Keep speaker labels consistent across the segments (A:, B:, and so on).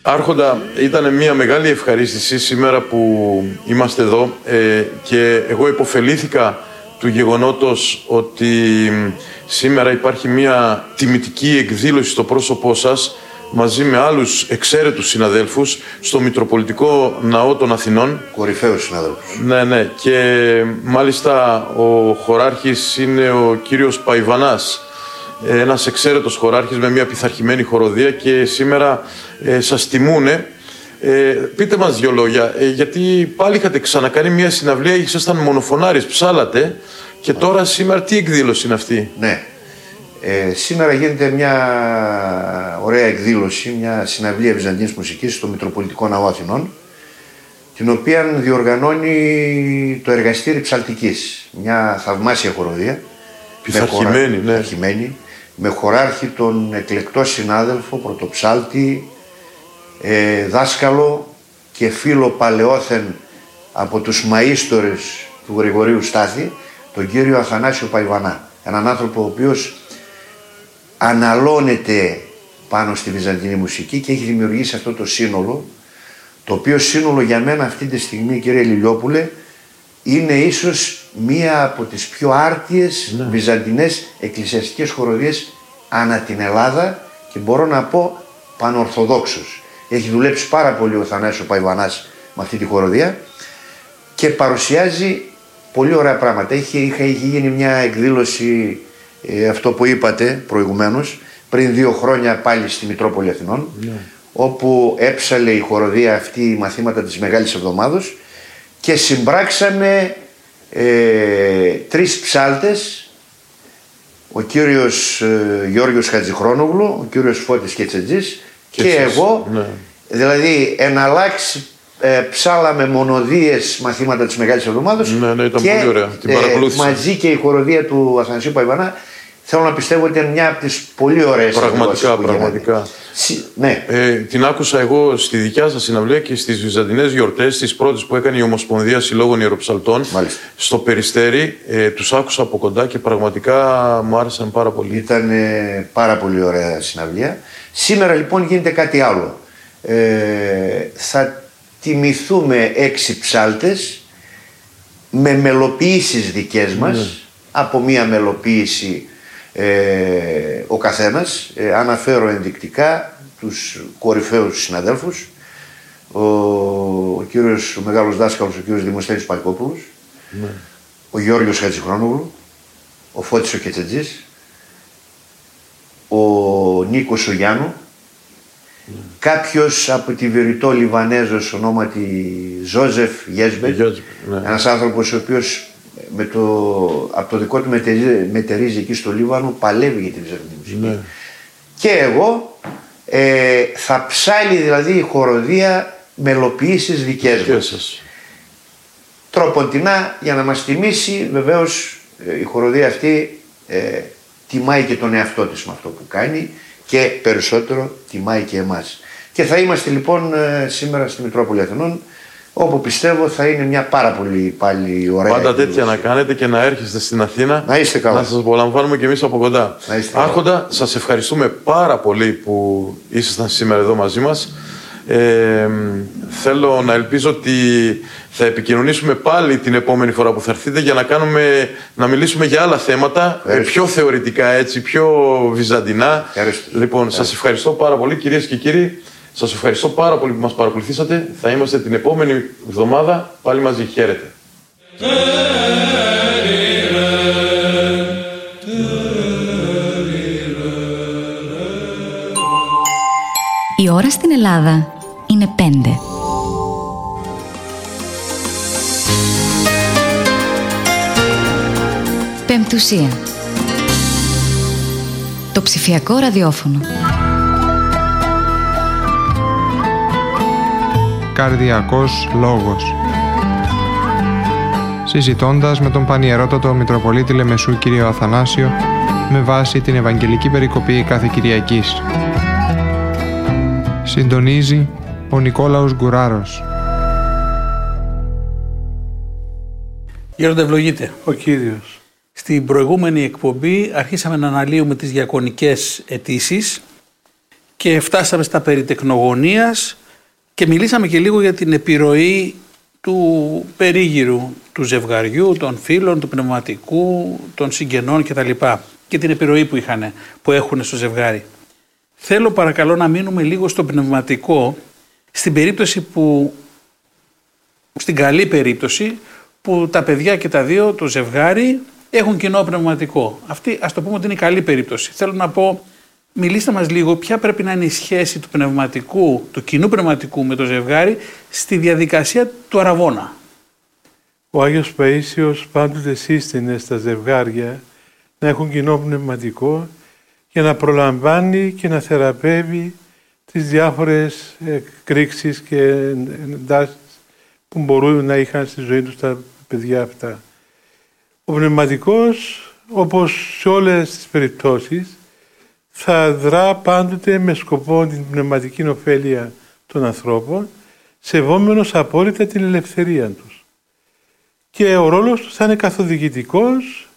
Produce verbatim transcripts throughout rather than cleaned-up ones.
A: Άρχοντα, ήταν μια μεγάλη ευχαρίστηση σήμερα που είμαστε εδώ ε, και εγώ υποφελήθηκα του γεγονότος ότι σήμερα υπάρχει μια τιμητική εκδήλωση στο πρόσωπό σας μαζί με άλλους εξαίρετους συναδέλφους στο Μητροπολιτικό Ναό των Αθηνών.
B: Κορυφαίους συναδέλφους.
A: Ναι, ναι. Και μάλιστα ο χωράρχης είναι ο κύριος Παϊβανάς, ένας εξαίρετος χωράρχης με μια πειθαρχημένη χοροδία και σήμερα ε, σας τιμούνε. Ε, πείτε μας δυο λόγια, ε, γιατί πάλι είχατε ξανακάνει μια συναυλία, ήσασταν μονοφωνάρης, ψάλατε και τώρα σήμερα τι εκδήλωση είναι αυτή?
B: Ναι. Ε, σήμερα γίνεται μια ωραία εκδήλωση, μια συναυλία βυζαντινής μουσικής στο Μητροπολιτικό Ναό Αθηνών, την οποία διοργανώνει το Εργαστήρι Ψαλτικής, μια θαυμάσια χοροδία,
A: πειθαρχημένη, ναι.
B: Πειθαρχημένη, με χωράρχη τον εκλεκτό συνάδελφο, πρωτοψάλτη, ε, δάσκαλο και φίλο παλαιόθεν από τους μαΐστορες του Γρηγορίου Στάθη, τον κύριο Αθανάσιο Παϊβανά. Έναν άνθρωπο ο οποίος αναλώνεται πάνω στη βυζαντινή μουσική και έχει δημιουργήσει αυτό το σύνολο, το οποίο σύνολο για μένα αυτή τη στιγμή, κύριε Λιλιόπουλε, είναι ίσως μία από τις πιο άρτιες ναι. βυζαντινές εκκλησιαστικές χοροδίες ανά την Ελλάδα και μπορώ να πω πανορθοδόξους. Έχει δουλέψει πάρα πολύ ο Θανάσιος Παϊβανάς με αυτή τη χοροδία και παρουσιάζει πολύ ωραία πράγματα. Είχε, είχε, είχε γίνει μια εκδήλωση, ε, αυτό που είπατε προηγουμένως, πριν δύο χρόνια πάλι στη Μητρόπολη Αθηνών, ναι. όπου έψαλε η χοροδία αυτή μαθήματα της Μεγάλης Εβδομάδος και συμπράξαμε ε, τρεις ψάλτες, ο κύριος ε, Γιώργος Χατζηχρόνογλου, ο κύριος Φώτης Κετσετζής και, και εγώ, ναι. δηλαδή εναλλάξει ε, ψάλαμε μονοδίες μαθήματα της Μεγάλης Εβδομάδος
A: ναι, ναι, ήταν
B: και
A: πολύ ωραία. Την
B: ε, μαζί και η χοροδία του Αθανασίου Παϊβανά. Θέλω να πιστεύω ότι ήταν μια από τις πολύ ωραίες
A: πραγματικά, πραγματικά.
B: Ναι.
A: Ε, την άκουσα εγώ στη δικιά σας συναυλία και στις βυζαντινές γιορτές, τις πρώτες που έκανε η Ομοσπονδία Συλλόγων Ιεροψαλτών. Μάλιστα. Στο Περιστέρι. Ε, τους άκουσα από κοντά και πραγματικά μου άρεσαν πάρα πολύ.
B: Ήταν ε, πάρα πολύ ωραία συναυλία. Σήμερα λοιπόν γίνεται κάτι άλλο. Ε, θα τιμηθούμε έξι ψάλτες με μελοποιήσεις δικές μας, mm. από μία μελοποίηση Ε, ο καθένας, ε, αναφέρω ενδεικτικά τους κορυφαίους συναδέλφους, ο, ο κύριος ο μεγάλος δάσκαλος, ο κύριος Δημοσθένης Παλκόπουλος, ναι. ο Γιώργος Χατζηχρόνογλου, ο Φώτης ο Κετσετζής, ο Νίκος ο Γιάννου, ναι. κάποιος από τη Βηρητό Λιβανέζος ονόματι Ζόζεφ Γέσμπεκ, ναι. ένας άνθρωπος ο οποίος με το, από το δικό του μετερίζει εκεί στο Λίβανο παλεύει για τη βυζαντινή μουσική. Ναι. Και εγώ ε, θα ψάλει δηλαδή η χοροδία μελοποιήσεις δικές
A: και
B: μας.
A: Σας.
B: Τροποντινά για να μας τιμήσει, βεβαίως ε, η χοροδία αυτή ε, τιμάει και τον εαυτό της με αυτό που κάνει και περισσότερο τιμάει και εμάς. Και θα είμαστε λοιπόν ε, σήμερα στη Μητρόπολη Αθηνών, όπου πιστεύω θα είναι μια πάρα πολύ πάλι ωραία.
A: Πάντα τέτοια να κάνετε και να έρχεστε στην Αθήνα.
B: Να είστε καλά.
A: Να σας απολαμβάνουμε και εμείς από κοντά. Άρχοντα, σας ευχαριστούμε πάρα πολύ που ήσασταν σήμερα εδώ μαζί μας. Ε, θέλω να ελπίζω ότι θα επικοινωνήσουμε πάλι την επόμενη φορά που θα έρθετε για να, κάνουμε, να μιλήσουμε για άλλα θέματα, πιο θεωρητικά έτσι, πιο βυζαντινά.
B: Ευχαριστώ.
A: Λοιπόν,
B: ευχαριστώ.
A: σας ευχαριστώ πάρα πολύ κυρίες και κύριοι. Σας ευχαριστώ πάρα πολύ που μας παρακολουθήσατε. Θα είμαστε την επόμενη εβδομάδα πάλι μαζί. Χαίρετε.
C: Η ώρα στην Ελλάδα είναι πέντε. Πεμπτουσία. Το ψηφιακό ραδιόφωνο.
D: Καρδιακός λόγος. Συζητώντας με τον Πανιερότατο Μητροπολίτη Λεμεσού κύριο Αθανάσιο με βάση την Ευαγγελική Περικοπή κάθε Κυριακής. Συντονίζει ο Νικόλαος Γκουράρος.
E: Γέροντα, ευλογείτε.
F: Ο Κύριος.
E: Στην προηγούμενη εκπομπή αρχίσαμε να αναλύουμε τις διακονικές αιτήσεις και και φτάσαμε στα περί τεκνογωνίας και μιλήσαμε και λίγο για την επιρροή του περίγυρου, του ζευγαριού, των φίλων, του πνευματικού, των συγγενών κτλ. Και την επιρροή που, είχαν, που έχουν στο ζευγάρι. Θέλω παρακαλώ να μείνουμε λίγο στο πνευματικό, στην περίπτωση που, στην καλή περίπτωση, που τα παιδιά και τα δύο, το ζευγάρι, έχουν κοινό πνευματικό. Αυτή ας το πούμε ότι είναι η καλή περίπτωση. Θέλω να πω, μιλήστε μας λίγο ποια πρέπει να είναι η σχέση του πνευματικού, του κοινού πνευματικού με το ζευγάρι στη διαδικασία του αραβώνα.
F: Ο Άγιος Παΐσιος πάντοτε σύστηνε στα ζευγάρια να έχουν κοινό πνευματικό για να προλαμβάνει και να θεραπεύει τις διάφορες εκρήξεις και εντάσεις που μπορούν να είχαν στη ζωή τους τα παιδιά αυτά. Ο πνευματικός, όπως σε όλες τις περιπτώσεις, θα δρά πάντοτε με σκοπό την πνευματική ωφέλεια των ανθρώπων, σεβόμενος απόλυτα την ελευθερία τους. Και ο ρόλος του θα είναι καθοδηγητικός,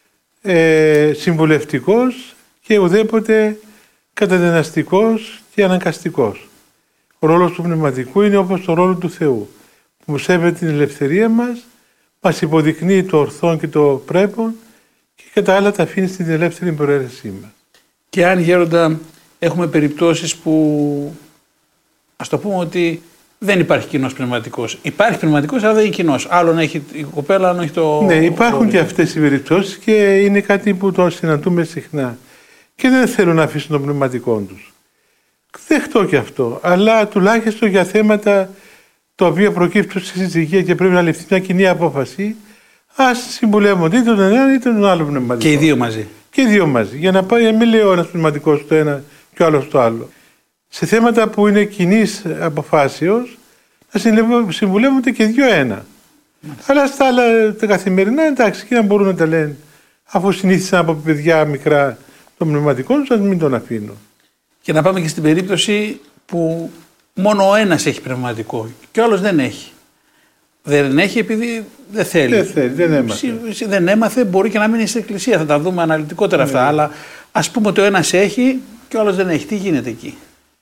F: ε, συμβουλευτικός και ουδέποτε καταδυναστικός και αναγκαστικός. Ο ρόλος του πνευματικού είναι όπως το ρόλο του Θεού, που σέβεται την ελευθερία μας, μας υποδεικνύει το ορθόν και το πρέπον και κατά άλλα τα αφήνει στην ελεύθερη προαίρεσή μας.
E: Και αν, Γέροντα, έχουμε περιπτώσεις που ας το πούμε ότι δεν υπάρχει κοινός πνευματικός. Υπάρχει πνευματικός, αλλά δεν είναι κοινός. Άλλο να έχει η κοπέλα, άλλο να έχει το...
F: Ναι, υπάρχουν το... και αυτές οι περιπτώσεις και είναι κάτι που το συναντούμε συχνά. Και δεν θέλουν να αφήσουν το πνευματικό τους. Δεχτώ και αυτό, αλλά τουλάχιστον για θέματα τα οποία προκύπτουν στη συζυγία και πρέπει να ληφθεί μια κοινή απόφαση, ας συμβουλεύονται είτε τον ένα είτε τον άλλο πνευματικό.
E: Και οι δύο μαζί.
F: Και οι δύο μαζί. Για να πάει, μην λέει ο ένας πνευματικός στο ένα και ο άλλος στο άλλο. Σε θέματα που είναι κοινής αποφάσεως, να συμβουλεύονται και δύο ένα. Μάλιστα. Αλλά στα άλλα τα καθημερινά, εντάξει, και να μπορούν να τα λένε. Αφού συνήθισαν από παιδιά μικρά των πνευματικών, σας μην τον αφήνω. Και
E: να πάμε και στην περίπτωση που μόνο ο ένας έχει πνευματικό και ο άλλος δεν έχει. Δεν έχει επειδή δεν θέλει.
F: Δεν θέλει, δεν έμαθε.
E: Δεν έμαθε, μπορεί και να μείνει στην εκκλησία. Θα τα δούμε αναλυτικότερα αυτά. Ναι. Αλλά ας πούμε ότι ο ένας έχει και ο άλλος δεν έχει. Τι γίνεται εκεί?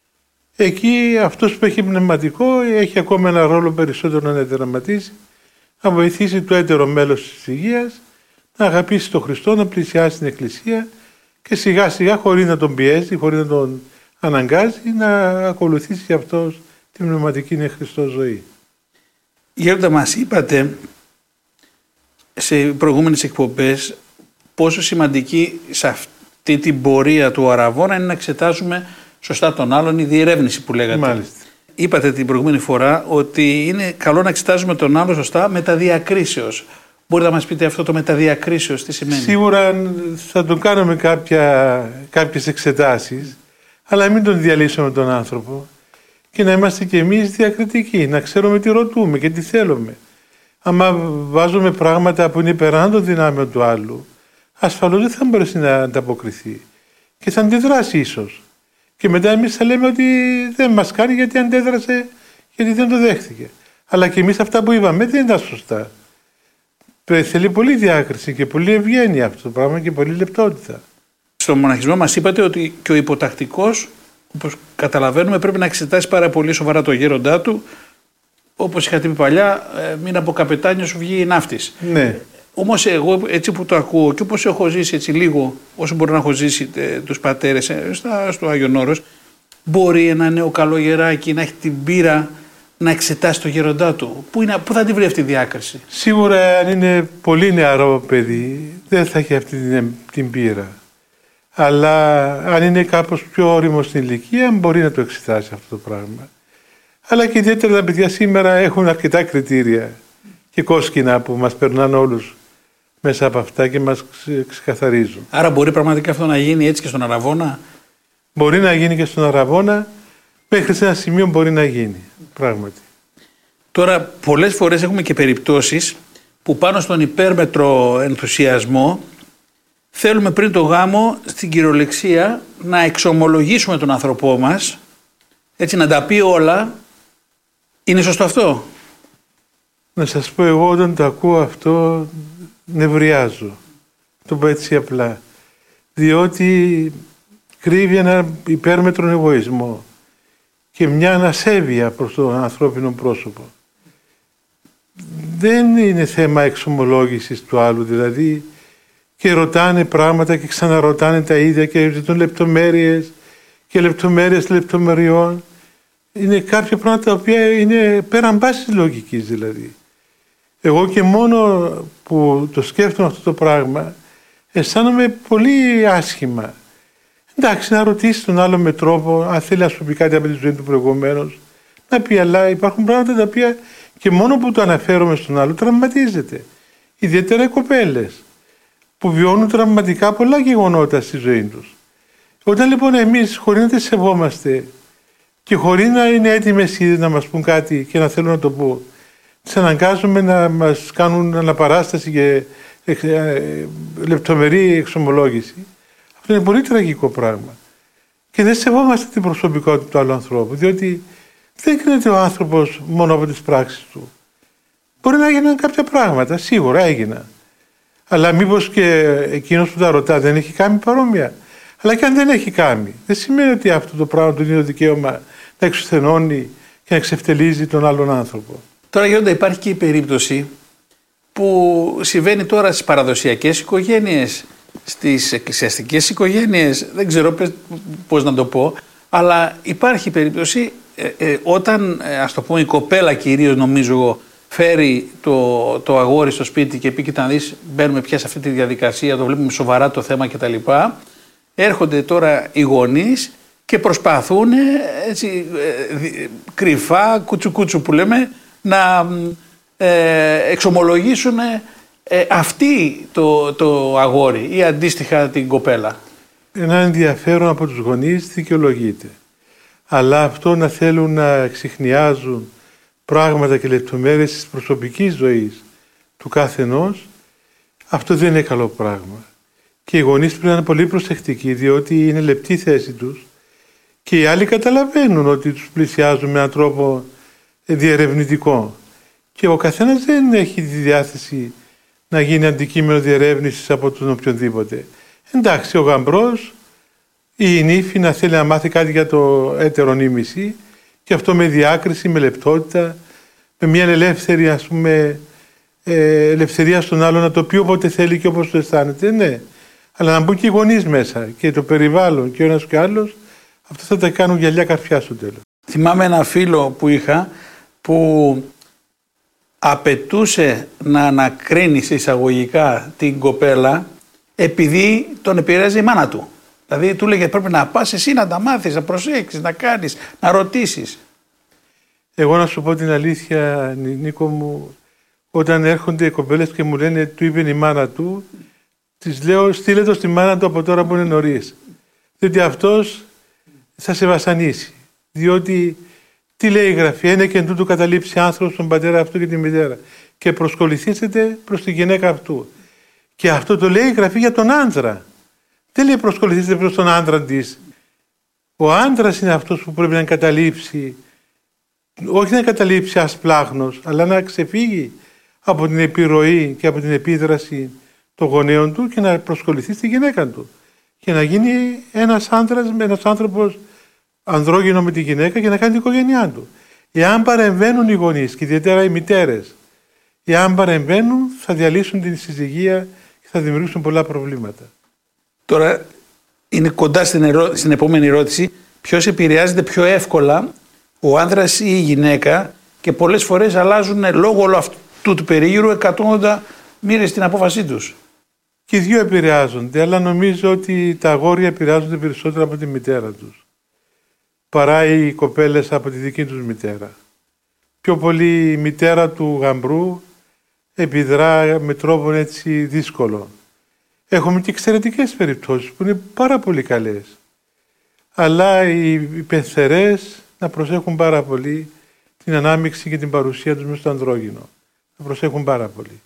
F: Εκεί αυτός που έχει πνευματικό έχει ακόμα ένα ρόλο περισσότερο να δραματίσει, να βοηθήσει το έτερο μέλος της υγείας, να αγαπήσει τον Χριστό, να πλησιάσει την εκκλησία και σιγά σιγά, χωρίς να τον πιέζει, χωρίς να τον αναγκάζει, να ακολουθήσει αυτός την πνευματική είναι Χριστό ζωή.
E: Γέροντα, μας είπατε σε προηγούμενες εκπομπές πόσο σημαντική σε αυτή την πορεία του αραβώνα είναι να εξετάζουμε σωστά τον άλλον, η διερεύνηση που λέγατε.
F: Μάλιστα.
E: Είπατε την προηγούμενη φορά ότι είναι καλό να εξετάζουμε τον άλλον σωστά με τα διακρίσεως. Μπορείτε να μας πείτε αυτό το με τα διακρίσεως τι σημαίνει?
F: Σίγουρα θα τον κάνουμε κάποια, κάποιες εξετάσεις, αλλά μην τον διαλύσουμε τον άνθρωπο και να είμαστε κι εμείς διακριτικοί, να ξέρουμε τι ρωτούμε και τι θέλουμε. Άμα βάζουμε πράγματα που είναι υπεράνω των δυνάμεων του άλλου, ασφαλώς δεν θα μπορέσει να ανταποκριθεί και θα αντιδράσει ίσως. Και μετά εμείς θα λέμε ότι δεν μας κάνει γιατί αντέδρασε, γιατί δεν το δέχτηκε. Αλλά και εμείς αυτά που είπαμε δεν ήταν σωστά. Θέλει πολύ διάκριση και πολύ ευγένεια αυτό το πράγμα και πολύ λεπτότητα.
E: Στο μοναχισμό μας είπατε ότι και ο υποτακτικός, όπως καταλαβαίνουμε, πρέπει να εξετάσει πάρα πολύ σοβαρά το γέροντά του. Όπως είχατε πει παλιά, μην από καπετάνιο σου βγει ναύτης.
F: Ναι.
E: Όμως εγώ έτσι που το ακούω και όπως έχω ζήσει έτσι λίγο, όσο μπορώ να έχω ζήσει ε, τους πατέρες ε, στα, στο Άγιον Όρος, μπορεί ένα νέο καλό γεράκι να έχει την πείρα να εξετάσει το γέροντά του. Πού, είναι, πού θα τη βρει αυτή η διάκριση?
F: Σίγουρα αν είναι πολύ νεαρό παιδί δεν θα έχει αυτή την, την πείρα. Αλλά αν είναι κάπως πιο όριμο στην ηλικία μπορεί να το εξετάσει αυτό το πράγμα. Αλλά και ιδιαίτερα τα παιδιά σήμερα έχουν αρκετά κριτήρια και κόσκινα που μας περνάνε όλους μέσα από αυτά και μας ξεκαθαρίζουν.
E: Άρα μπορεί πραγματικά αυτό να γίνει έτσι και στον αραβώνα?
F: Μπορεί να γίνει και στον αραβώνα, μέχρι σε ένα σημείο μπορεί να γίνει, πράγματι.
E: Τώρα πολλές φορές έχουμε και περιπτώσεις που πάνω στον υπέρμετρο ενθουσιασμό θέλουμε πριν το γάμο στην κυριολεξία να εξομολογήσουμε τον άνθρωπό μας, έτσι να τα πει όλα. Είναι σωστό αυτό?
F: Να σας πω, εγώ όταν το ακούω αυτό νευριάζω. Το πω έτσι απλά. Διότι κρύβει ένα υπέρμετρο εγωισμό και μια ανασέβεια προς το ανθρώπινο πρόσωπο. Δεν είναι θέμα εξομολόγησης του άλλου, δηλαδή, και ρωτάνε πράγματα και ξαναρωτάνε τα ίδια και ζητούν λεπτομέρειες και λεπτομέρειες λεπτομεριών. Είναι κάποια πράγματα τα οποία είναι πέραν πάσης λογικής δηλαδή. Εγώ και μόνο που το σκέφτομαι αυτό το πράγμα αισθάνομαι πολύ άσχημα. Εντάξει, να ρωτήσει τον άλλο με τρόπο, αν θέλει να σου πει κάτι από τη ζωή του προηγουμένως, να πει, αλλά υπάρχουν πράγματα τα οποία και μόνο που το αναφέρομαι στον άλλο τραυματίζεται. Ιδιαίτερα οι κοπέλες που βιώνουν τραυματικά πολλά γεγονότα στη ζωή τους. Όταν λοιπόν εμείς χωρίς να τις σεβόμαστε και χωρίς να είναι έτοιμες ήδη να μας πούν κάτι και να θέλουν να το πω, τις αναγκάζουμε να μας κάνουν αναπαράσταση και λεπτομερή εξομολόγηση, αυτό είναι πολύ τραγικό πράγμα. Και δεν σεβόμαστε την προσωπικότητα του άλλου ανθρώπου, διότι δεν κρίνεται ο άνθρωπος μόνο από τις πράξεις του. Μπορεί να έγιναν κάποια πράγματα, σίγουρα έγιναν. Αλλά μήπως και εκείνος που τα ρωτά δεν έχει κάνει παρόμοια. Αλλά και αν δεν έχει κάνει, δεν σημαίνει ότι αυτό το πράγμα του είναι το δικαίωμα να εξουθενώνει και να εξευτελίζει τον άλλον άνθρωπο.
E: Τώρα, Γέροντα, υπάρχει και η περίπτωση που συμβαίνει τώρα στις παραδοσιακές οικογένειες, στις εκκλησιαστικές οικογένειες, δεν ξέρω πώς να το πω, αλλά υπάρχει περίπτωση ε, ε, όταν, ε, ας το πούμε, η κοπέλα κυρίως, νομίζω εγώ, φέρει το, το αγόρι στο σπίτι και πει, κοίτα να δεις, μπαίνουμε πια σε αυτή τη διαδικασία, το βλέπουμε σοβαρά το θέμα κτλ. Έρχονται τώρα οι γονείς και προσπαθούν έτσι, ε, κρυφά, κουτσου-κουτσου που λέμε, να ε, εξομολογήσουν ε, αυτή το, το αγόρι ή αντίστοιχα την κοπέλα.
F: Ένα ενδιαφέρον από τους γονείς δικαιολογείται. Αλλά αυτό να θέλουν να εξιχνιάζουν πράγματα και λεπτομέρειες της προσωπικής ζωής του καθενός, αυτό δεν είναι καλό πράγμα. Και οι γονείς πρέπει να είναι πολύ προσεκτικοί, διότι είναι λεπτή θέση τους και οι άλλοι καταλαβαίνουν ότι τους πλησιάζουν με έναν τρόπο διερευνητικό. Και ο καθένας δεν έχει τη διάθεση να γίνει αντικείμενο διερεύνησης από τον οποιονδήποτε. Εντάξει, ο γαμπρός ή η νύφη να θέλει να μάθει κάτι για το έτερο νήμιση και αυτό με διάκριση, με λεπτότητα, με μια ελεύθερη, ας πούμε, ε, ελευθερία στον άλλο να το πει όποτε θέλει και όπως το αισθάνεται. Ναι, αλλά να μπουν και οι γονείς μέσα και το περιβάλλον και ο ένας και ο άλλος, αυτό θα τα κάνουν γυαλιά καρφιά στο τέλος.
E: Θυμάμαι ένα φίλο που είχα που απαιτούσε να ανακρίνει σε εισαγωγικά την κοπέλα επειδή τον επηρέαζε η μάνα του. Δηλαδή του λέγε πρέπει να πας εσύ να τα μάθεις, να προσέξεις, να κάνεις, να ρωτήσεις.
F: Εγώ να σου πω την αλήθεια, Νίκο μου, όταν έρχονται οι κοπέλες και μου λένε του είπε η μάνα του, της λέω στείλε το στη μάνα του από τώρα που είναι νωρίς. Διότι αυτός θα σε βασανίσει. Διότι τι λέει η Γραφή, είναι και εν τούτου καταλήψει άνθρωπος τον πατέρα αυτού και τη μητέρα και προσκοληθήσετε προς τη γυναίκα αυτού. Και αυτό το λέει η Γραφή για τον άντρα. Δεν λέει προσκοληθήσετε προς τον άντρα της. Ο άντρας είναι αυτός που πρέπει να εγκαταλείψει, όχι να εγκαταλείψει ασπλάχνος, αλλά να ξεφύγει από την επιρροή και από την επίδραση των γονέων του και να προσκοληθεί στη γυναίκα του. Και να γίνει ένας άντρας, ένας άνθρωπος ανδρόγυνο με τη γυναίκα και να κάνει την οικογένειά του. Εάν παρεμβαίνουν οι γονείς και ιδιαίτερα οι μητέρες, εάν παρεμβαίνουν θα διαλύσουν την συζυγία και θα δημιουργήσουν πολλά προβλήματα.
E: Τώρα είναι κοντά στην, ερώ... στην επόμενη ερώτηση. Ποιος επηρεάζεται πιο εύκολα, ο άνδρας ή η γυναίκα, και πολλές φορές αλλάζουν λόγω όλου αυτού του περίγυρου εκατόν ογδόντα μοίρες στην απόφασή τους.
F: Και οι δύο επηρεάζονται, αλλά νομίζω ότι τα αγόρια επηρεάζονται περισσότερο από τη μητέρα τους παρά οι κοπέλες από τη δική τους μητέρα. Πιο πολύ η μητέρα του γαμπρού επιδρά με τρόπο έτσι δύσκολο. Έχουμε και εξαιρετικές περιπτώσεις που είναι πάρα πολύ καλές. Αλλά οι πενθερές να προσέχουν πάρα πολύ την ανάμειξη και την παρουσία τους μέσα στο ανδρόγυνο. Να προσέχουν πάρα πολύ.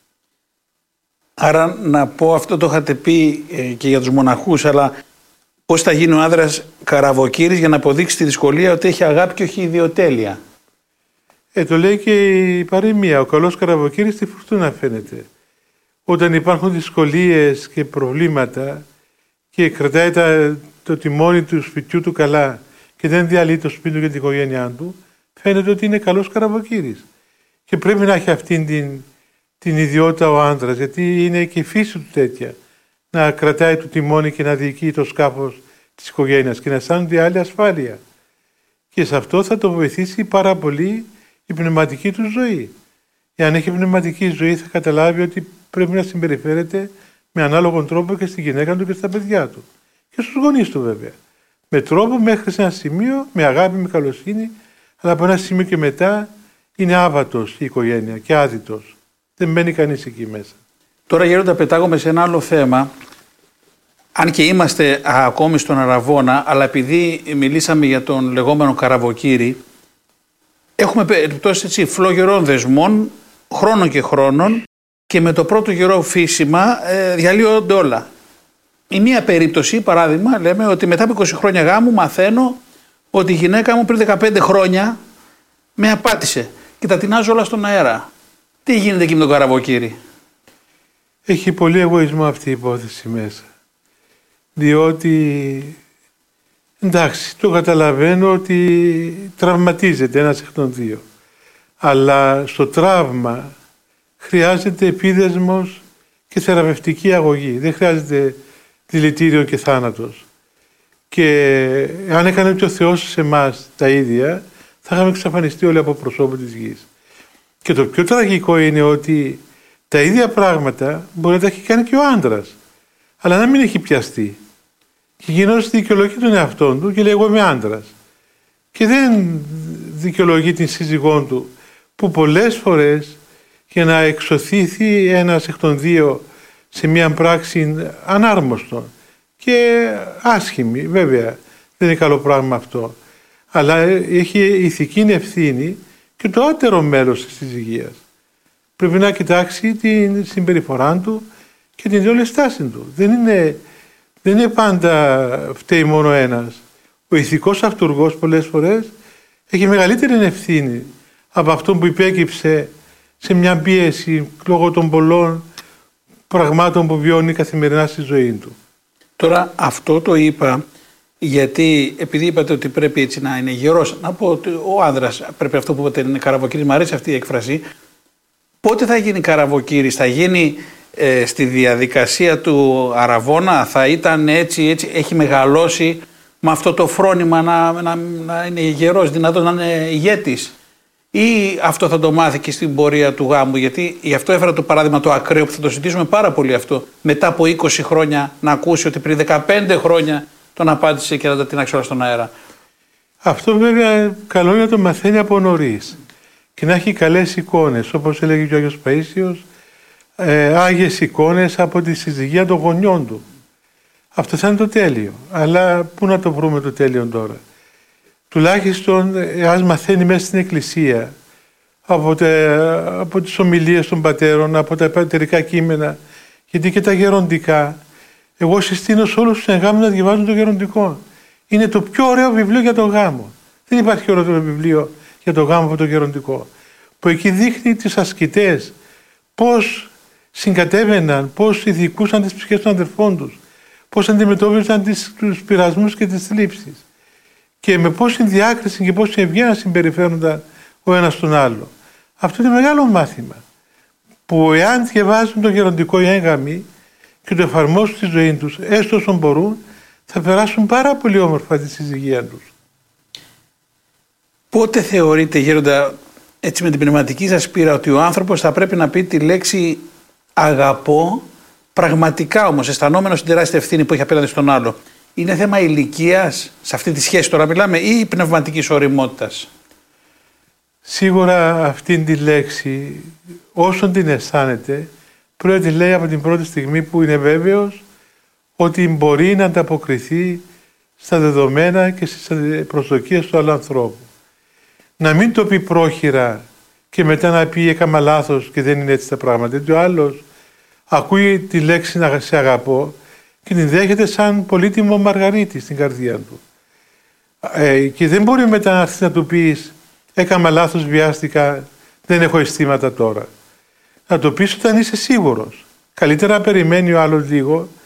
E: Άρα να πω, αυτό το είχατε πει ε, και για τους μοναχούς, αλλά πώς θα γίνει ο άνδρας καραβοκύρης για να αποδείξει τη δυσκολία ότι έχει αγάπη και όχι ιδιοτέλεια.
F: Ε, το λέει και η παροιμία. Ο καλός καραβοκύρης στη φουρτούνα φαίνεται. Όταν υπάρχουν δυσκολίες και προβλήματα και κρατάει τα, το τιμόνι του σπιτιού του καλά και δεν διαλύει το σπίτι του και την οικογένειά του, φαίνεται ότι είναι καλός καραβοκύρης. Και πρέπει να έχει αυτήν την, την ιδιότητα ο άντρας, γιατί είναι και η φύση του τέτοια. Να κρατάει το τιμόνι και να διοικεί το σκάφος της οικογένειας και να αισθάνονται άλλη ασφάλεια. Και σε αυτό θα το βοηθήσει πάρα πολύ η πνευματική του ζωή. Εάν έχει πνευματική ζωή θα καταλάβει ότι πρέπει να συμπεριφέρεται με ανάλογο τρόπο και στη γυναίκα του και στα παιδιά του. Και στους γονείς του βέβαια. Με τρόπο μέχρι σε ένα σημείο, με αγάπη, με καλοσύνη, αλλά από ένα σημείο και μετά είναι άβατος η οικογένεια και άδυτος. Δεν μένει κανείς εκεί μέσα.
E: Τώρα Γέροντα πετάγομαι σε ένα άλλο θέμα. Αν και είμαστε α, ακόμη στον Αραβώνα, αλλά επειδή μιλήσαμε για τον λεγόμενο καραβοκύρη, έχουμε περιπτώσεις έτσι φλογερών δεσμών, χρόνων και χρόνων, και με το πρώτο γερό φύσιμα ε, διαλύονται όλα. Η μία περίπτωση, παράδειγμα, λέμε ότι μετά από είκοσι χρόνια γάμου μαθαίνω ότι η γυναίκα μου πριν δεκαπέντε χρόνια με απάτησε και τα τεινάζω όλα στον αέρα. Τι γίνεται εκεί με τον καραβοκύρη?
F: Έχει πολύ εγωισμό αυτή η υπόθεση μέσα. Διότι, εντάξει, το καταλαβαίνω ότι τραυματίζεται ένας εκ των δύο. Αλλά στο τραύμα χρειάζεται επίδεσμος και θεραπευτική αγωγή. Δεν χρειάζεται δηλητήριο και θάνατος. Και αν έκανε και ο Θεός σε εμάς τα ίδια, θα είχαμε εξαφανιστεί όλοι από προσώπου της γης. Και το πιο τραγικό είναι ότι τα ίδια πράγματα μπορεί να τα έχει κάνει και ο άντρας, αλλά να μην έχει πιαστεί. Και γινώς δικαιολογεί τον εαυτόν του και λέει εγώ είμαι άντρας. Και δεν δικαιολογεί την σύζυγόν του, που πολλές φορές για να εξωθήθει ένας εκ των δύο σε μια πράξη ανάρμοστο και άσχημη, βέβαια δεν είναι καλό πράγμα αυτό, αλλά έχει ηθική ευθύνη και το άτερο μέλος της συζυγίας. Πρέπει να κοιτάξει την συμπεριφορά του και την όλη στάση του. Δεν είναι, δεν είναι πάντα φταίει μόνο ένας. Ο ηθικός αυτούργος πολλές φορές έχει μεγαλύτερη ευθύνη από αυτόν που υπέκυψε σε μια πίεση λόγω των πολλών πραγμάτων που βιώνει καθημερινά στη ζωή του.
E: Τώρα αυτό το είπα γιατί επειδή είπατε ότι πρέπει έτσι να είναι γερός, να πω ότι ο άνδρας πρέπει αυτό που είπατε είναι καραβοκύρης, μου αρέσει αυτή η έκφραση. Πότε θα γίνει καραβοκύρης? Θα γίνει ε, στη διαδικασία του Αραβώνα? Θα ήταν έτσι, έτσι, έχει μεγαλώσει με αυτό το φρόνημα να, να, να είναι γερός, δυνατός να είναι ηγέτης? Ή αυτό θα το μάθει και στην πορεία του γάμου? Γιατί γι' αυτό έφερα το παράδειγμα το ακραίο που θα το συζητήσουμε πάρα πολύ αυτό. Μετά από είκοσι χρόνια να ακούσει ότι πριν δεκαπέντε χρόνια τον απάντησε και να τα τεινάξει όλα στον αέρα.
F: Αυτό βέβαια καλό είναι να το μαθαίνει από νωρίς και να έχει καλές εικόνες, όπως έλεγε και ο Άγιος Παΐσιος, ε, άγιες εικόνες από τη συζυγία των γονιών του. Αυτό θα είναι το τέλειο. Αλλά πού να το βρούμε το τέλειο τώρα? Τουλάχιστον ας μαθαίνει μέσα στην Εκκλησία, από, τα, από τις ομιλίες των πατέρων, από τα πατερικά κείμενα, γιατί και τα γεροντικά. Εγώ συστήνω σε όλους τους εγγάμους να διαβάζουν το γεροντικό. Είναι το πιο ωραίο βιβλίο για τον γάμο. Δεν υπάρχει ωραίο βιβλίο για τον γάμο από το γεροντικό. Που εκεί δείχνει τις ασκητές πώς συγκατέβαιναν, πώς ειδικούσαν τις ψυχές των αδερφών τους, πώς αντιμετώπιζαν τις, τους πειρασμούς και τις θλίψεις. Και με πόση διάκριση και πόση ευγένεια συμπεριφέρονταν ο ένας τον άλλο. Αυτό είναι μεγάλο μάθημα. Που εάν διαβάζουν το γεροντικό οι έγγαμοι και το εφαρμόσουν στη ζωή τους, έστω όσο μπορούν, θα περάσουν πάρα πολύ όμορφα τη συζυγία τους.
E: Πότε θεωρείτε, Γέροντα, έτσι με την πνευματική σας πείρα, ότι ο άνθρωπος θα πρέπει να πει τη λέξη αγαπώ, πραγματικά όμως αισθανόμενος την τεράστια ευθύνη που έχει απέναντι στον άλλο? Είναι θέμα ηλικίας, σε αυτή τη σχέση τώρα μιλάμε, ή πνευματικής ωριμότητας?
F: Σίγουρα αυτήν τη λέξη, όσον την αισθάνεται, πρέπει να τη λέει από την πρώτη στιγμή που είναι βέβαιος ότι μπορεί να ανταποκριθεί στα δεδομένα και στις προσδοκίες του άλλου ανθρώπου. Να μην το πει πρόχειρα και μετά να πει έκανα λάθος και δεν είναι έτσι τα πράγματα. Γιατί ο άλλος ακούει τη λέξη να σε αγαπώ και την δέχεται σαν πολύτιμο μαργαρίτη στην καρδία του. Ε, και δεν μπορεί μετά να έρθεις να του πεις έκανα λάθος, βιάστηκα, δεν έχω αισθήματα τώρα. Να το πεις όταν είσαι σίγουρος. Καλύτερα να περιμένει ο άλλος λίγο,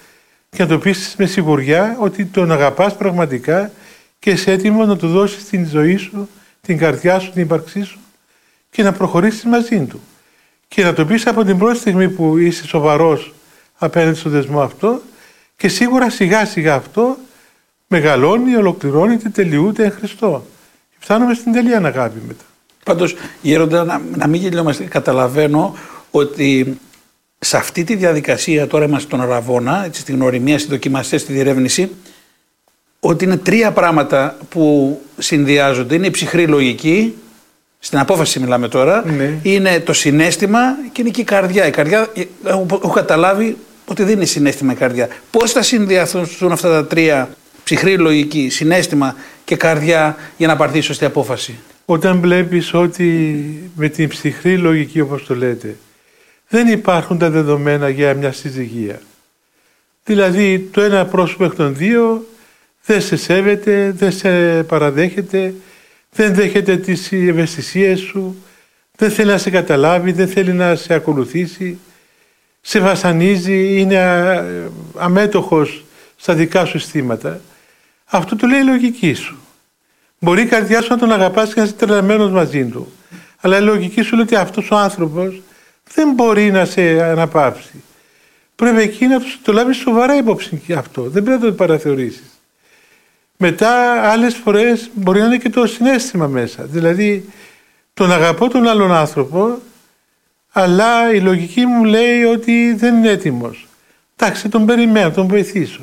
F: και να το πεις με σιγουριά ότι τον αγαπάς πραγματικά και είσαι έτοιμος να του δώσεις την ζωή σου, την καρδιά σου, την ύπαρξή σου και να προχωρήσεις μαζί του. Και να το πεις από την πρώτη στιγμή που είσαι σοβαρός απέναντι στο δεσμό αυτό και σίγουρα σιγά σιγά αυτό μεγαλώνει, ολοκληρώνεται, τελειούται εν Χριστώ. Και φτάνουμε στην τελεία αγάπη μετά.
E: Πάντως, Γέροντα, να, να μην γελιόμαστε, καταλαβαίνω ότι σε αυτή τη διαδικασία, τώρα είμαστε στον Αραβώνα, έτσι, στην γνωριμία, στη δοκιμασία, στη διερεύνηση, ότι είναι τρία πράγματα που συνδυάζονται. Είναι η ψυχρή λογική, στην απόφαση μιλάμε τώρα,
F: ναι.
E: Είναι το συναίσθημα και είναι και η καρδιά. Η καρδιά, έχω καταλάβει ότι δεν είναι συναίσθημα η καρδιά. Πώς θα συνδυαθούν αυτά τα τρία, ψυχρή λογική, συναίσθημα και καρδιά, για να πάρθει η σωστή απόφαση?
F: Όταν βλέπεις ότι με την ψυχρή λογική, όπως το λέτε, δεν υπάρχουν τα δεδομένα για μια συζυγία. Δηλαδή το ένα πρόσωπο εκ των δύο δεν σε σέβεται, δεν σε παραδέχεται, δεν δέχεται τις ευαισθησίες σου, δεν θέλει να σε καταλάβει, δεν θέλει να σε ακολουθήσει, σε βασανίζει, είναι αμέτωχος στα δικά σου αισθήματα. Αυτό το λέει η λογική σου. Μπορεί η καρδιά σου να τον αγαπάς και να είσαι τρελαμένος μαζί του. Αλλά η λογική σου λέει ότι αυτός ο άνθρωπος δεν μπορεί να σε αναπαύσει. Πρέπει εκεί να το λάβεις σοβαρά υπόψη και αυτό. Δεν πρέπει να το παραθεωρήσεις. Μετά άλλες φορές μπορεί να είναι και το συναίσθημα μέσα. Δηλαδή τον αγαπώ τον άλλον άνθρωπο, αλλά η λογική μου λέει ότι δεν είναι έτοιμος. Εντάξει, τον περιμένω, τον βοηθήσω.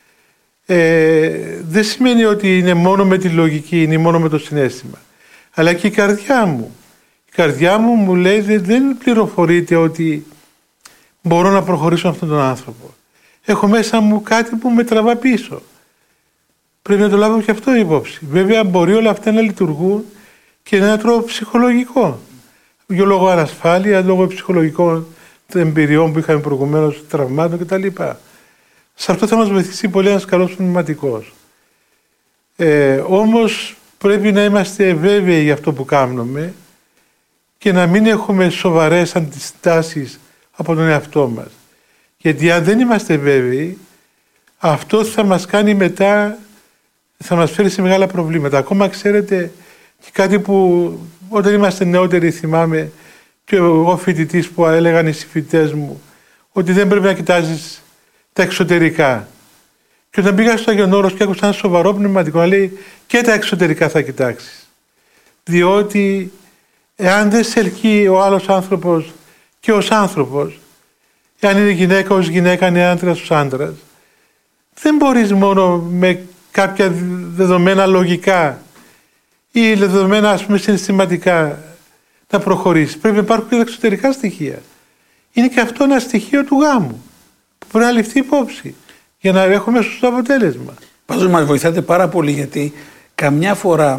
F: Ε, δεν σημαίνει ότι είναι μόνο με τη λογική, είναι μόνο με το συναίσθημα. Αλλά και η καρδιά μου. Η καρδιά μου μου λέει δεν πληροφορείται ότι μπορώ να προχωρήσω αυτόν τον άνθρωπο. Έχω μέσα μου κάτι που με τραβά πίσω. Πρέπει να το λάβω και αυτό υπόψη. Βέβαια μπορεί όλα αυτά να λειτουργούν και με έναν τρόπο ψυχολογικό. Για λόγω ανασφάλεια, λόγω ψυχολογικών εμπειριών που είχαμε προηγουμένως, τραυμάτων κτλ. Σε αυτό θα μας βοηθήσει πολύ ένας καλός πνευματικός. Ε, όμως πρέπει να είμαστε βέβαιοι για αυτό που κάνουμε και να μην έχουμε σοβαρές αντιστάσεις από τον εαυτό μας. Γιατί αν δεν είμαστε βέβαιοι, αυτό θα μας κάνει μετά, θα μας φέρει σε μεγάλα προβλήματα. Ακόμα ξέρετε και κάτι που όταν είμαστε νεότεροι θυμάμαι και εγώ φοιτητής που έλεγαν οι συμφοιτητές μου ότι δεν πρέπει να κοιτάζεις τα εξωτερικά. Και όταν πήγα στο Άγιον Όρος και άκουσα ένα σοβαρό πνευματικό να λέει και τα εξωτερικά θα κοιτάξεις. Διότι εάν δεν σε ελκύει ο άλλος άνθρωπος και ως άνθρωπος, εάν είναι γυναίκα ως γυναίκα, είναι άντρας ως άντρας, δεν μπορείς μόνο με κάποια δεδομένα λογικά ή δεδομένα ας πούμε συναισθηματικά να προχωρήσεις. Πρέπει να υπάρχουν και τα εξωτερικά στοιχεία. Είναι και αυτό ένα στοιχείο του γάμου που πρέπει να ληφθεί υπόψη για να έχουμε σωστό αποτέλεσμα.
E: Πάντως μας βοηθάτε πάρα πολύ, γιατί καμιά φορά,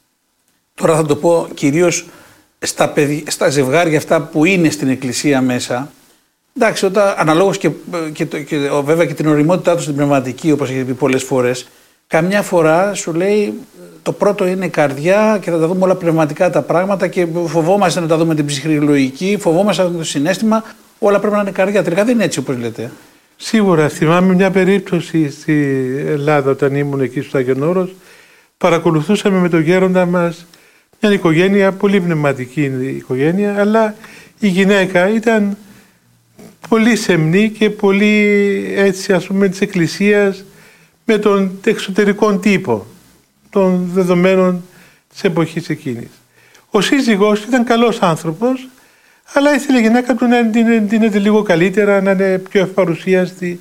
E: τώρα θα το πω κυρίως στα, παιδι... στα ζευγάρια αυτά που είναι στην εκκλησία μέσα, εντάξει, όταν, αναλόγως και, και, και βέβαια και την οριμότητά του στην πνευματική, όπως έχετε πει πολλές φορές, καμιά φορά σου λέει το πρώτο είναι η καρδιά και θα τα δούμε όλα πνευματικά τα πράγματα και φοβόμαστε να τα δούμε την ψυχολογική, φοβόμαστε να δούμε το συναίσθημα, όλα πρέπει να είναι καρδιά. Τελικά δεν είναι έτσι όπως λέτε.
F: Σίγουρα. Θυμάμαι μια περίπτωση στη Ελλάδα όταν ήμουν εκεί στο Άγιον Όρος. Παρακολουθούσαμε με τον γέροντα μας μια οικογένεια, πολύ πνευματική οικογένεια, αλλά η γυναίκα ήταν πολύ σεμνή και πολύ έτσι ας πούμε της εκκλησίας με τον εξωτερικό τύπο των δεδομένων της εποχής εκείνης. Ο σύζυγος ήταν καλός άνθρωπος, αλλά ήθελε η γυναίκα του να δίνεται λίγο καλύτερα, να είναι πιο ευπαρουσίαστη,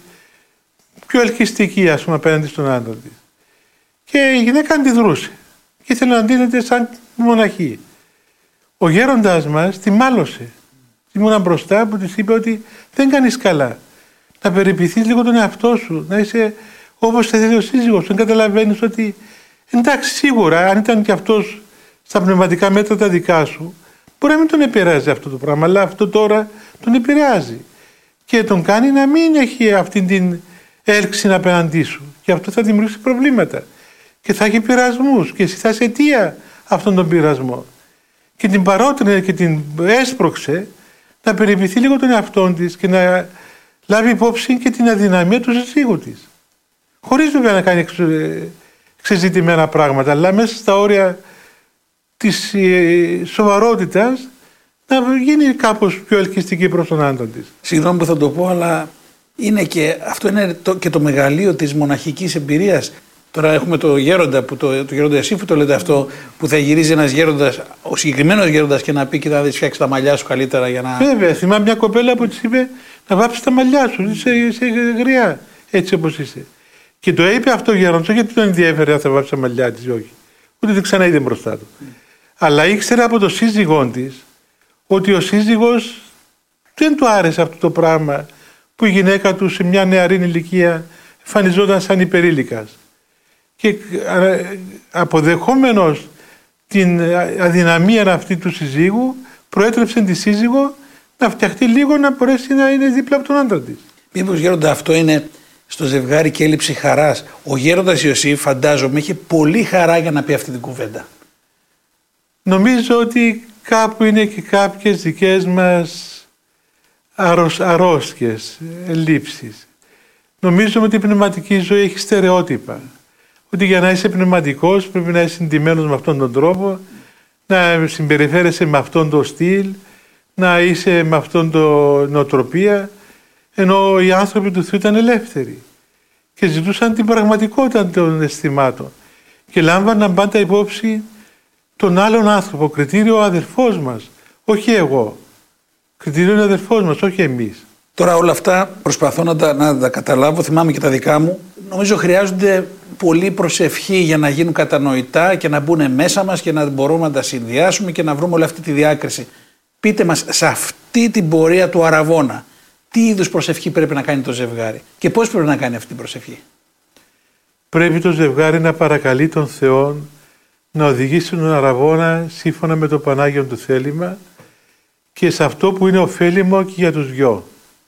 F: πιο ελκυστική ας πούμε απέναντι στον άντρα της. Και η γυναίκα αντιδρούσε και ήθελε να δίνεται σαν μοναχή. Ο γέροντας μας τη μάλωσε. Ήμουνα μπροστά που της είπε ότι δεν κάνεις καλά. Να περιποιηθείς λίγο τον εαυτό σου, να είσαι όπως θέλει ο σύζυγος. Δεν καταλαβαίνεις ότι εντάξει, σίγουρα αν ήταν και αυτός στα πνευματικά μέτρα τα δικά σου, μπορεί να μην τον επηρεάζει αυτό το πράγμα, αλλά αυτό τώρα τον επηρεάζει και τον κάνει να μην έχει αυτή την έλξη απέναντί σου. Και αυτό θα δημιουργήσει προβλήματα και θα έχει πειρασμούς και εσύ θα είσαι αιτία αυτών των πειρασμών. Και την παρότρινε και την έσπρωξε να περιποιηθεί λίγο τον εαυτό της και να λάβει υπόψη και την αδυναμία του συζύγου της. Χωρίς βέβαια να κάνει εξεζητημένα πράγματα, αλλά μέσα στα όρια της σοβαρότητας να γίνει κάπως πιο ελκυστική προς τον άντρα της.
E: Συγγνώμη που θα το πω, αλλά είναι και, αυτό είναι το, και το μεγαλείο της μοναχικής εμπειρίας. Τώρα έχουμε το γέροντα, που το, το γέροντα εσύ που το λέτε αυτό, που θα γυρίζει ένας γέροντας, ο συγκεκριμένος γέροντας, και να πει: κοίτα, θα φτιάξει τα μαλλιά σου καλύτερα για να.
F: Βέβαια, θυμάμαι μια κοπέλα που της είπε να βάψει τα μαλλιά σου, είσαι, είσαι γριά, έτσι όπως είσαι. Και το είπε αυτό ο γέροντας, όχι γιατί τον ενδιέφερε αν θα βάψει τα μαλλιά της ή όχι. Ούτε δεν ξαναείδε μπροστά του. Mm. Αλλά ήξερε από το σύζυγό της ότι ο σύζυγος δεν του άρεσε αυτό το πράγμα που η γυναίκα του σε μια νεαρή ηλικία εμφανιζόταν σαν υπερήλικας. Και αποδεχόμενος την αδυναμία αυτή του συζύγου, προέτρεψε τη σύζυγο να φτιαχτεί λίγο να μπορέσει να είναι δίπλα από τον άντρα της.
E: Μήπως, γέροντα, αυτό είναι στο ζευγάρι και έλλειψη χαράς? Ο γέροντας Ιωσήφ, φαντάζομαι, είχε πολύ χαρά για να πει αυτή την κουβέντα.
F: Νομίζω ότι κάπου είναι και κάποιες δικές μας αρρωσ, αρρώστιες, ελλείψεις. Νομίζω ότι η πνευματική ζωή έχει στερεότυπα. Ότι για να είσαι πνευματικός πρέπει να είσαι συντημένος με αυτόν τον τρόπο, να συμπεριφέρεσαι με αυτόν τον στυλ, να είσαι με αυτόν τον νοοτροπία, ενώ οι άνθρωποι του Θεού ήταν ελεύθεροι και ζητούσαν την πραγματικότητα των αισθημάτων και λάμβαναν πάντα υπόψη τον άλλον άνθρωπο. Κριτήριο ο αδερφός μας, όχι εγώ. Κριτήριο είναι ο αδερφός μας, όχι εμείς.
E: Τώρα όλα αυτά προσπαθώ να τα, να τα καταλάβω, θυμάμαι και τα δικά μου. Νομίζω χρειάζονται πολύ προσευχή για να γίνουν κατανοητά και να μπουν μέσα μας και να μπορούμε να τα συνδυάσουμε και να βρούμε όλη αυτή τη διάκριση. Πείτε μας, σε αυτή την πορεία του αραβώνα, τι είδους προσευχή πρέπει να κάνει το ζευγάρι και πώς πρέπει να κάνει αυτή την προσευχή?
F: Πρέπει το ζευγάρι να παρακαλεί τον Θεό να οδηγήσει τον αραβώνα σύμφωνα με το Πανάγιο του θέλημα και σε αυτό που είναι ωφέλιμο και για τους δυο.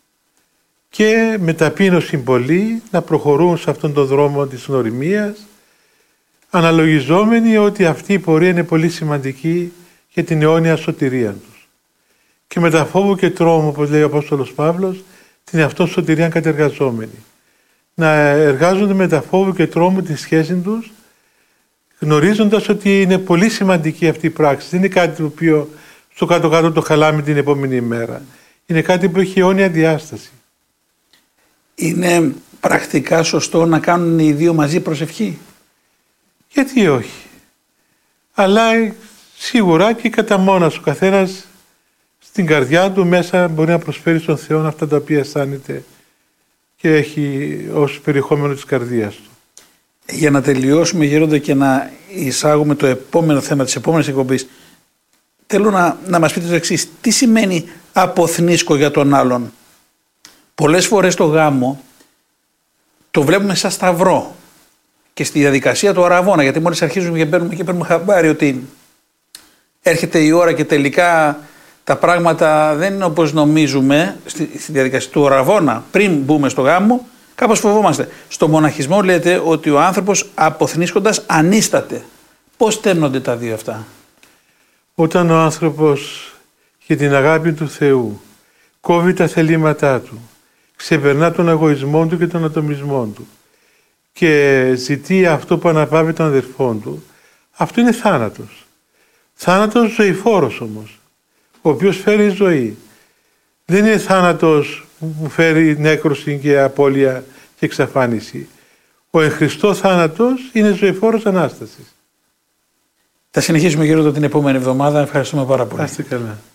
F: Και με ταπείνωση πολύ να προχωρούν σε αυτόν τον δρόμο της γνωριμίας, αναλογιζόμενοι ότι αυτή η πορεία είναι πολύ σημαντική για την αιώνια σωτηρία τους. Και με τα φόβου και τρόμο, όπως λέει ο Απόστολος Παύλος, την εαυτόν σωτηρία κατεργαζόμενοι. Να εργάζονται με τα φόβου και τρόμο τη σχέση τους, γνωρίζοντας ότι είναι πολύ σημαντική αυτή η πράξη. Δεν είναι κάτι το οποίο στο κάτω-κάτω το χαλάμε την επόμενη ημέρα. Είναι κάτι που έχει αιώνια διάσταση.
E: Είναι πρακτικά σωστό να κάνουν οι δύο μαζί προσευχή?
F: Γιατί όχι. Αλλά σίγουρα και κατά μόνας ο καθένας στην καρδιά του μέσα μπορεί να προσφέρει στον Θεό αυτά τα οποία αισθάνεται και έχει ως περιεχόμενο της καρδίας του.
E: Για να τελειώσουμε, γέροντα, και να εισάγουμε το επόμενο θέμα της επόμενης εκπομπής, θέλω να, να μας πείτε το εξής. Τι σημαίνει αποθνίσκω για τον άλλον? Πολλές φορές το γάμο το βλέπουμε σαν σταυρό και στη διαδικασία του αραβώνα, γιατί μόλις αρχίζουμε και παίρνουμε και παίρνουμε χαμπάρι ότι έρχεται η ώρα και τελικά τα πράγματα δεν είναι όπως νομίζουμε στη, στη διαδικασία του αραβώνα πριν μπούμε στο γάμο, κάπως φοβόμαστε. Στο μοναχισμό λέτε ότι ο άνθρωπος αποθνίσκοντας ανίσταται. Πώς στέλνονται τα δύο αυτά?
F: Όταν ο άνθρωπος για την αγάπη του Θεού κόβει τα θελήματά του, ξεπερνά τον εγωισμό του και τον ατομισμό του και ζητεί αυτό που αναπαύει των αδερφών του, αυτό είναι θάνατος. Θάνατος ζωηφόρος όμως, ο οποίος φέρει ζωή. Δεν είναι θάνατος που φέρει νέκρωση και απώλεια και εξαφάνιση. Ο εν Χριστώ θάνατος είναι ζωηφόρος Ανάστασης.
E: Θα συνεχίσουμε γύρω την επόμενη εβδομάδα. Ευχαριστούμε πάρα πολύ.
F: Άστε καλά.